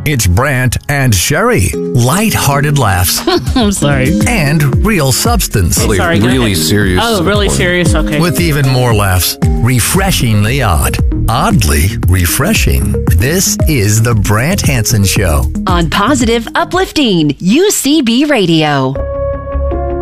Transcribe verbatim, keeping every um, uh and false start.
It's Brant and Sherry. Light-hearted laughs. I'm sorry. And real substance. Really, Sorry, go really ahead. serious. Oh, really serious? Okay. With even more laughs. Refreshingly odd. Oddly refreshing. This is The Brant Hanson Show. On Positive Uplifting U C B Radio.